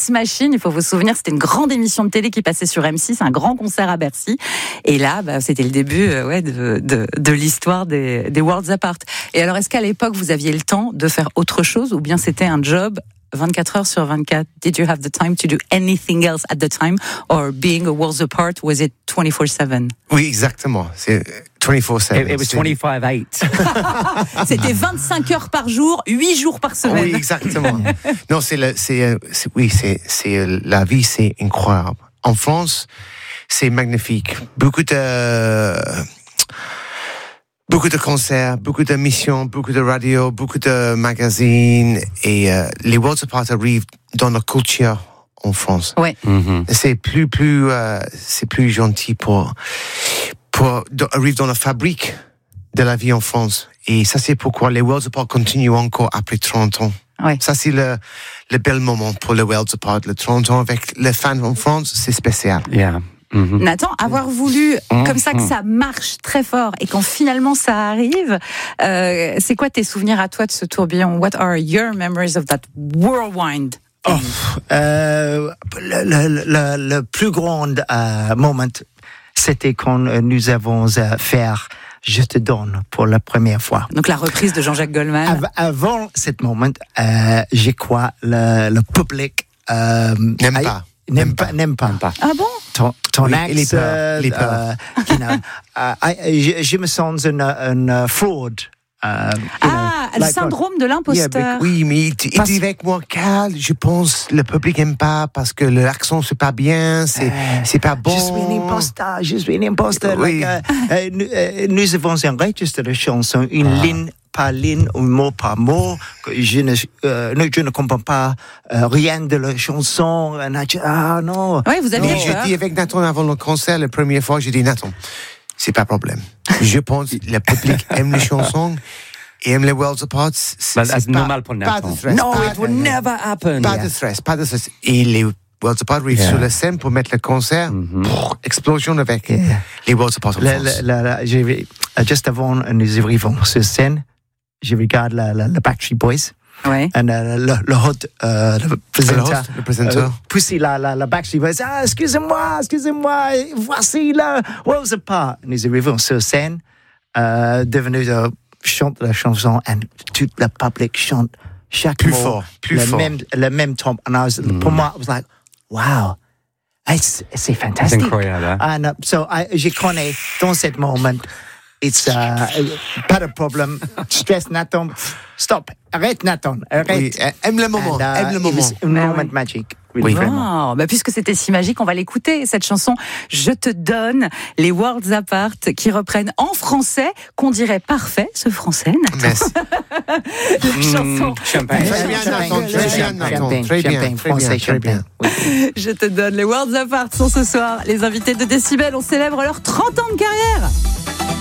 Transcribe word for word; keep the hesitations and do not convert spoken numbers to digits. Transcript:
Dance Machine, il faut vous souvenir, c'était une grande émission de télé qui passait sur M six, un grand concert à Bercy. Et là, bah, c'était le début euh, ouais, de, de, de l'histoire des, des Worlds Apart. Et alors, est-ce qu'à l'époque, vous aviez le temps de faire autre chose ou bien c'était un job vingt-quatre heures sur vingt-quatre? Did you have the time to do anything else at the time? Or being a Worlds Apart, was it twenty-four seven? Oui, exactement. C'est twenty-four seven. It, it was twenty-five eight. C'était vingt-cinq heures par jour, huit jours par semaine. Oui, exactement. Non, c'est, le, c'est, c'est oui, c'est, c'est la vie, c'est incroyable. En France, c'est magnifique. Beaucoup de Beaucoup de concerts, beaucoup d'émissions, beaucoup de radio, beaucoup de magazines. Et euh, les Worlds Apart arrivent dans la culture en France. Ouais. Mm-hmm. C'est plus, plus, euh, c'est plus gentil pour, pour arriver dans la fabrique de la vie en France. Et ça, c'est pourquoi les Worlds Apart continuent encore après trente ans. Ouais. Ça, c'est le, le bel moment pour les Worlds Apart. Le trente ans avec les fans en France, c'est spécial. Yeah. Mm-hmm. Nathan, avoir voulu Mm-hmm. comme ça que ça marche très fort et quand finalement ça arrive, euh, c'est quoi tes souvenirs à toi de ce tourbillon? What are your memories of that whirlwind? Oh, euh, le, le, le, le plus grand euh, moment, c'était quand nous avons euh, fait Je te donne pour la première fois. Donc la reprise de Jean-Jacques Goldman. Av- avant ce moment, euh, je crois le, le public euh, N'aime a- pas. N'aime pas, n'aime pas. Ah bon? Ton, ton Oui, accent, il est peur, il est peur. euh, you know, uh, I, je, je me sens un, un fraud. Uh, you Ah, know, le like syndrome de Yeah, l'imposteur. but oui, mais il, il Parce- dit avec moi, Carl, je pense le public aime pas parce que l'accent c'est pas bien, c'est, Euh, c'est pas bon. Je suis un imposteur, je suis un imposteur. Oui. Like, uh, uh, nous, uh, nous avons enregistré la chanson, une Ah. ligne par ligne, un mot par mot. Que je, ne, euh, je ne comprends pas euh, rien de la chanson. And I just, ah non. Oui, vous aviez Mais peur. j'ai dit avec Nathan avant le concert, la première fois, j'ai dit Nathan, c'est pas problème. Je pense que le public aime les chansons et aime les Worlds Apart. C'est, But that's c'est normal pour pas, Nathan. pas de stress. No, pas it de- would never happen. Pas Yeah. de stress, pas de stress. Et les Worlds Apart arrivent Yeah. sur la scène pour mettre le concert. Mhm. Pff, explosion avec Yeah. les Worlds Apart en La, France. la, la, la, j'ai vu- euh, juste avant nous arrivons sur scène, je regarde la, la, la Backstreet Boys. Ouais. Et euh, le, le hôte, euh, le Le présenteur, host, le présenteur. euh, pousser la, la, la Backstreet Boys. Ah, excusez-moi, excusez-moi, voici le Worlds Apart. Nous arrivons sur scène, euh, devenu euh, chante la chanson et tout le public chante chaque Plus mot, fort, plus le fort. même, le même temps. And I was, Mm. Pour moi, I was like, wow, it's, c'est C'est fantastique. incroyable. Hein? And uh, so I, je connais dans ce moment, it's uh, pas de problème. Stress, Nathan, stop, arrête Nathan, arrête. Oui, aime le moment, And, uh, aime le it moment. was a Ah moment oui. magique. Really, Oui. vraiment. Oh, bah puisque c'était si magique, on va l'écouter, cette chanson Je te donne, les Worlds Apart, qui reprennent en français, qu'on dirait parfait, ce français, Nathan. Merci. La chanson Mm, champagne. Très bien, Nathan, très bien, Nathan, très bien, champagne, très français, bien, très bien. champagne. Je te donne, les Worlds Apart sont ce soir les invités de Décibel. On célèbre leurs trente ans de carrière.